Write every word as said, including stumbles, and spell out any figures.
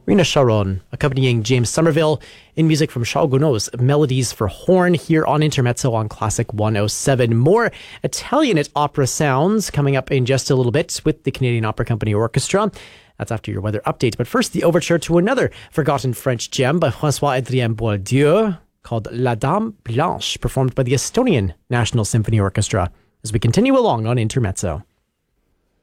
Rina Sharon, accompanying James Somerville in music from Charles Gounod's Melodies for Horn here on Intermezzo on Classic one oh seven. More Italian at opera sounds coming up in just a little bit with the Canadian Opera Company Orchestra. That's after your weather update. But first, the overture to another forgotten French gem by François-Adrien Boieldieu called La Dame Blanche, performed by the Estonian National Symphony Orchestra, as we continue along on Intermezzo.